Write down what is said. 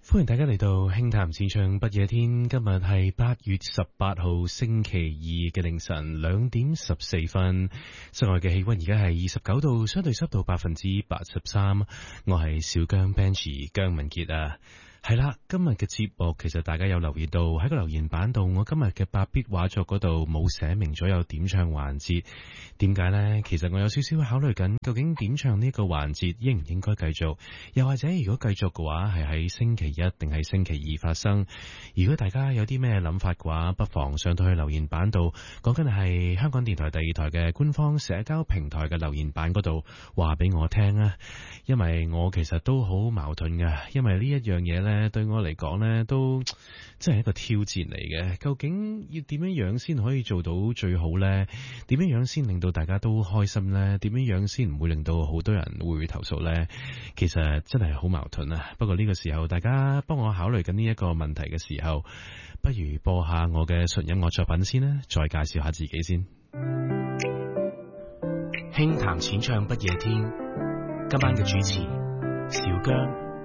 歡迎大家嚟到輕談淺唱不夜天，今日係8月18號星期二嘅凌晨2點14分，室外嘅氣溫而家係29度，相對濕度83%。我係小姜 Benji 姜文傑啊。係啦，今日嘅節目其實大家有留意到喺個留言板度，我今日嘅8 bit 畫作嗰度冇寫明咗有點唱環節。點解呢？其實我有少少考慮緊，究竟點唱呢個環節應唔應該繼續？又或者如果繼續嘅話，係喺星期一定係星期二發生？如果大家有啲咩諗法嘅話，不妨上到去留言板度，講緊係香港電台第2台嘅官方社交平台嘅留言板嗰度話俾我聽啊！因為我其實都好矛盾㗎，因為呢一樣嘢呢，對我嚟講呢，都真係一個挑戰嚟嘅。究竟要點樣先可以做到最好呢？點樣先令到大家都開心呢？點樣先唔會令到好多人會投訴呢？其實真係好矛盾啊！不過呢個時候，大家幫我考慮緊呢一個問題嘅時候，不如播下我嘅純音樂作品先啦，再介紹下自己先。輕談淺唱不夜天，今晚嘅主持小姜。